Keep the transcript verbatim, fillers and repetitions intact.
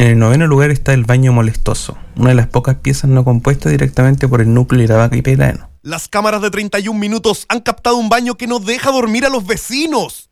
En el noveno lugar está el baño molestoso, una de las pocas piezas no compuestas directamente por el núcleo Iravaca y Pelano. Las cámaras de treinta y un minutos han captado un baño que no deja dormir a los vecinos.